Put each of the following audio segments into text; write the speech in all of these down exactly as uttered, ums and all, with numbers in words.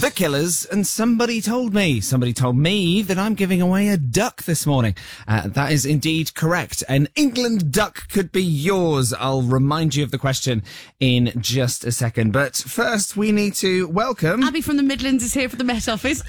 The Killers, and somebody told me, somebody told me that I'm giving away a duck this morning. Uh, that is indeed correct. An England duck could be yours. I'll remind you of the question in just a second. But first, we need to welcome... Abby from the Midlands is here for the Met Office.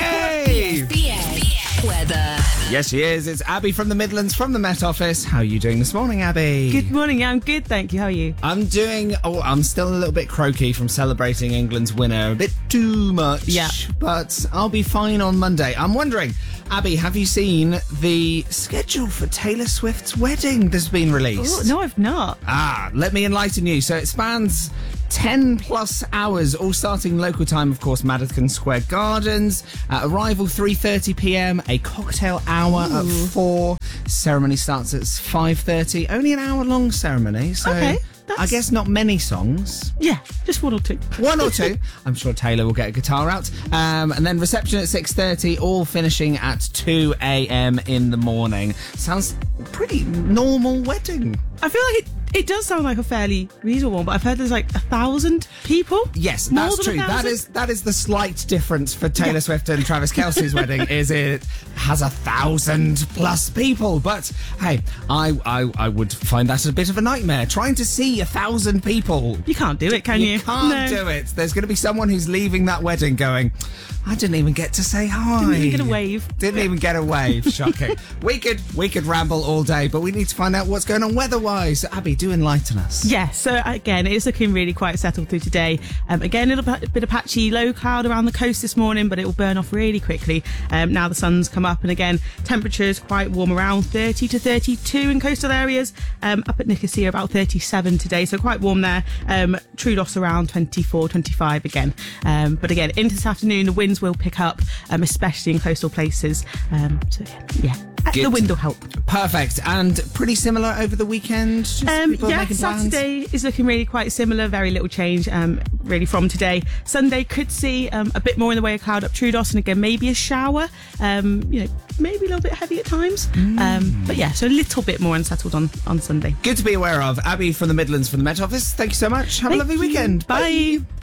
Yay! B S Weather. Yes, she is. It's Abby from the Midlands from the Met Office. How are you doing this morning, Abby? Good morning. Yeah, I'm good, thank you. How are you? I'm doing... Oh, I'm still a little bit croaky from celebrating England's winner. A bit too much. Yeah. But I'll be fine on Monday. I'm wondering, Abby, have you seen the schedule for Taylor Swift's wedding that's been released? Oh, no, I've not. Ah, let me enlighten you. So it spans ten plus hours, all starting local time, of course, Madison Square Gardens. Uh, arrival three thirty p.m, a cocktail hour Ooh. at four. Ceremony starts at five thirty. Only an hour long ceremony, so Okay, I that's- guess not many songs. Yeah, just one or two. One or two. I'm sure Taylor will get a guitar out. Um, and then reception at six thirty, all finishing at two a.m. in the morning. Sounds pretty normal wedding. I feel like it, it does sound like a fairly reasonable one, but I've heard there's like a thousand people. Yes, More that's than true. a That thousand? is that is the slight difference for Taylor Yeah. Swift and Travis Kelce's wedding. Is it has a thousand plus people? But hey, I, I I would find that a bit of a nightmare. Trying to see a thousand people. You can't do it, can you? You can't No. do it. There's going to be someone who's leaving that wedding going, I didn't even get to say hi. Didn't even get a wave. Didn't even get a wave. Shocking. we could we could ramble all day, but we need to find out what's going on weather-wise. So Abby, do enlighten us. Yeah, so again, it is looking really quite settled through today. Um, again, a little bit, bit of patchy low cloud around the coast this morning, but it will burn off really quickly. Um, now the sun's come up, and again, temperatures quite warm, around thirty to thirty-two in coastal areas. Um, up at Nicosia, about thirty-seven today, so quite warm there. Um, Troodos around twenty-four, twenty-five again. Um, but again, into this afternoon, the winds will pick up, um, especially in coastal places. Um, so yeah, Good. the wind will help. Perfect. And pretty similar over the weekend? Just Um, people yeah, making plans? Saturday is looking really quite similar. Very little change, um, really from today. Sunday could see um, a bit more in the way of cloud up Troodos, and again maybe a shower. Um, you know, maybe a little bit heavy at times. Mm. Um, but yeah, so a little bit more unsettled on on Sunday. Good to be aware of. Abby from the Midlands from the Met Office. Thank you so much. Have Thank a lovely you. weekend. Bye. Bye.